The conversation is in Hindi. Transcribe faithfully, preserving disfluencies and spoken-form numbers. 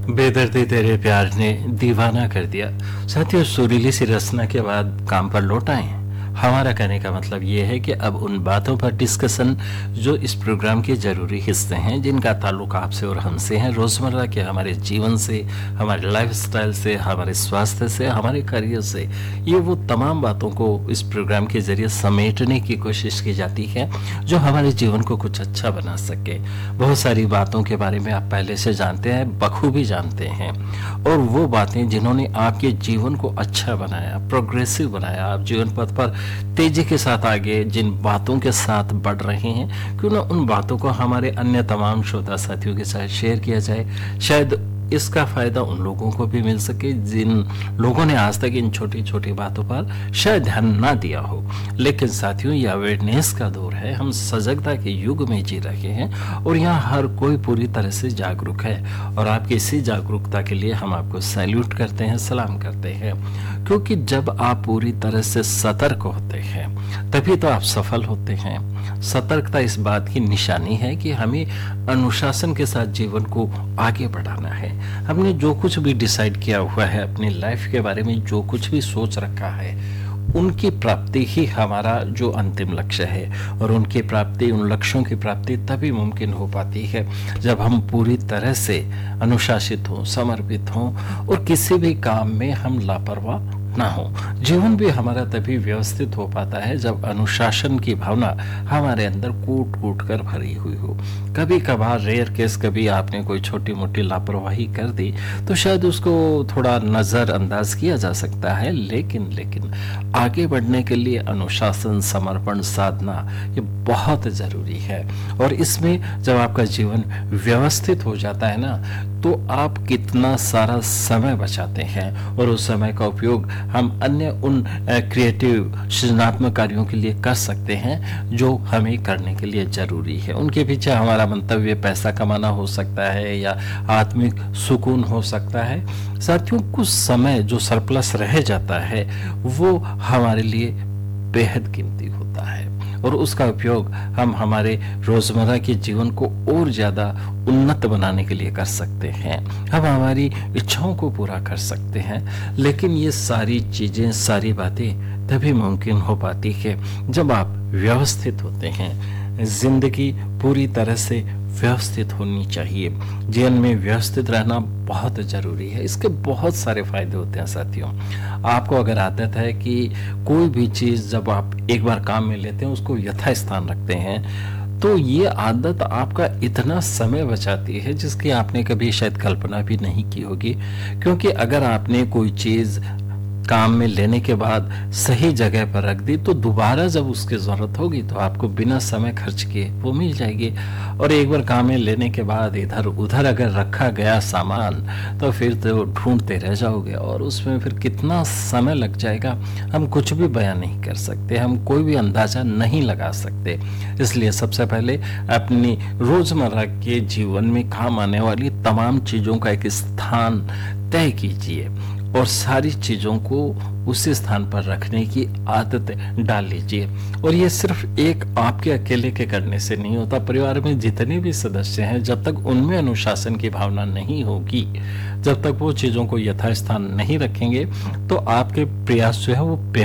बेदर्दी तेरे प्यार ने दीवाना कर दिया। साथियों, सुरीली सी रचना के बाद काम पर लौट आए। हमारा कहने का मतलब ये है कि अब उन बातों पर डिस्कशन जो इस प्रोग्राम के जरूरी हिस्से हैं, जिनका ताल्लुक आपसे और हमसे हैं, रोज़मर्रा के हमारे जीवन से, हमारे लाइफस्टाइल से, हमारे स्वास्थ्य से, हमारे करियर से, ये वो तमाम बातों को इस प्रोग्राम के जरिए समेटने की कोशिश की जाती है जो हमारे जीवन को कुछ अच्छा बना सके। बहुत सारी बातों के बारे में आप पहले से जानते हैं, बखूबी जानते हैं, और वो बातें जिन्होंने आपके जीवन को अच्छा बनाया, प्रोग्रेसिव बनाया, आप जीवन पथ पर तेजी के साथ आगे जिन बातों के साथ बढ़ रहे हैं, क्यों ना उन बातों को हमारे अन्य तमाम श्रोता साथियों के साथ शेयर किया जाए। शायद इसका फायदा उन लोगों को भी मिल सके जिन लोगों ने आज तक इन छोटी छोटी बातों पर शायद ध्यान ना दिया हो। लेकिन साथियों, यह अवेयरनेस का दौर है, हम सजगता के युग में जी रहे हैं और यहाँ हर कोई पूरी तरह से जागरूक है, और आपकी इसी जागरूकता के लिए हम आपको सैल्यूट करते हैं, सलाम करते हैं। क्योंकि जब आप पूरी तरह से सतर्क होते हैं तभी तो आप सफल होते हैं। सतर्कता इस बात की निशानी है कि हमें अनुशासन के साथ जीवन को आगे बढ़ाना है। हमने जो कुछ भी डिसाइड किया हुआ है अपनी लाइफ के बारे में, जो कुछ भी सोच रखा है, उनकी प्राप्ति ही हमारा जो अंतिम लक्ष्य है, और उनकी प्राप्ति, उन लक्ष्यों की प्राप्ति तभी मुमकिन हो पाती है जब हम पूरी तरह से अनुशासित हों, समर्पित हों, और किसी भी काम में हम लापरवाह ना हो। जीवन भी हमारा तभी व्यवस्थित हो पाता है जब अनुशासन की भावना हमारे अंदर कूट कूट कर भरी हुई हो। कभी कभार, रेयर केस, कभी आपने कोई छोटी मोटी लापरवाही कर दी तो शायद उसको थोड़ा नजरअंदाज किया जा सकता है, लेकिन लेकिन आगे बढ़ने के लिए अनुशासन, समर्पण, साधना ये बहुत जरूरी है। और इसमें जब आपका जीवन व्यवस्थित हो जाता है ना, तो आप कितना सारा समय बचाते हैं, और उस समय का उपयोग हम अन्य उन क्रिएटिव सृजनात्मक कार्यों के लिए कर सकते हैं जो हमें करने के लिए जरूरी है। उनके पीछे हमारा मंतव्य पैसा कमाना हो सकता है या आत्मिक सुकून हो सकता है। साथियों, कुछ समय जो सरप्लस रह जाता है वो हमारे लिए बेहद कीमती होता है, और उसका उपयोग हम हमारे रोजमर्रा के जीवन को और ज्यादा उन्नत बनाने के लिए कर सकते हैं। हम हमारी इच्छाओं को पूरा कर सकते हैं। लेकिन ये सारी चीजें, सारी बातें तभी मुमकिन हो पाती है जब आप व्यवस्थित होते हैं। जिंदगी पूरी तरह से व्यवस्थित होनी चाहिए। जीवन में व्यवस्थित रहना बहुत जरूरी है। इसके बहुत सारे फायदे होते हैं साथियों। आपको अगर आदत है कि कोई भी चीज जब आप एक बार काम में लेते हैं उसको यथास्थान रखते हैं, तो ये आदत आपका इतना समय बचाती है जिसकी आपने कभी शायद कल्पना भी नहीं की होगी। क्योंकि अगर आपने कोई चीज काम में लेने के बाद सही जगह पर रख दी तो दोबारा जब उसकी जरूरत होगी तो आपको बिना समय खर्च किए वो मिल जाएगी। और एक बार काम में लेने के बाद इधर उधर अगर रखा गया सामान तो फिर तो ढूंढते रह जाओगे, और उसमें फिर कितना समय लग जाएगा हम कुछ भी बयान नहीं कर सकते, हम कोई भी अंदाजा नहीं लगा सकते। इसलिए सबसे पहले अपनी रोजमर्रा के जीवन में काम आने वाली तमाम चीजों का एक स्थान तय कीजिए, और सारी चीजों को उसी स्थान पर रखने की आदत डाल लीजिए। और ये सिर्फ एक आपके अकेले के करने से नहीं होता। परिवार में जितने भी सदस्य हैं, जब तक उनमें अनुशासन की भावना नहीं होगी, जब तक वो चीजों को यथास्थान नहीं रखेंगे, तो आपके प्रयास जो है वो